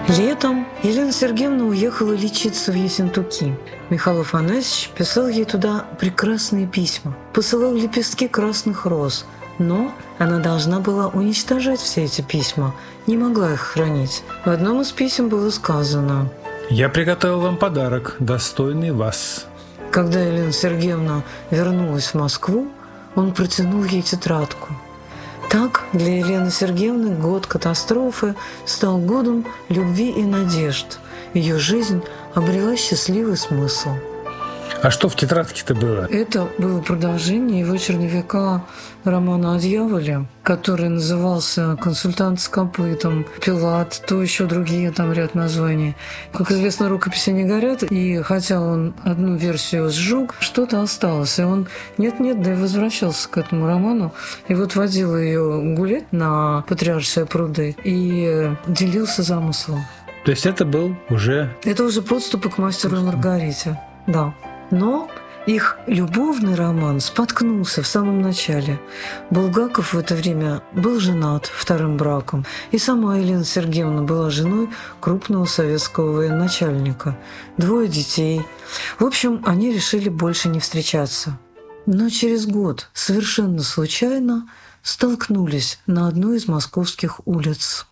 Летом Елена Сергеевна уехала лечиться в Ессентуки. Михаил Афанасьевич писал ей туда прекрасные письма, посылал лепестки красных роз, но она должна была уничтожать все эти письма, не могла их хранить. В одном из писем было сказано: «Я приготовил вам подарок, достойный вас». Когда Елена Сергеевна вернулась в Москву, он протянул ей тетрадку. Так для Елены Сергеевны год катастрофы стал годом любви и надежд. Ее жизнь обрела счастливый смысл. А что в тетрадке-то было? Это было продолжение его черновика романа о дьяволе, который назывался «Консультант с копытом», «Пилат», то еще другие там ряд названий. Как известно, рукописи не горят, и хотя он одну версию сжег, что-то осталось. И он нет-нет, да и возвращался к этому роману. И вот водил ее гулять на Патриаршие пруды и делился замыслом. То есть это был уже... Это уже подступы к «Мастеру и Маргарите», да. Но их любовный роман споткнулся в самом начале. Булгаков в это время был женат вторым браком, и сама Елена Сергеевна была женой крупного советского военачальника. 2 детей. В общем, они решили больше не встречаться. Но через год совершенно случайно столкнулись на одной из московских улиц.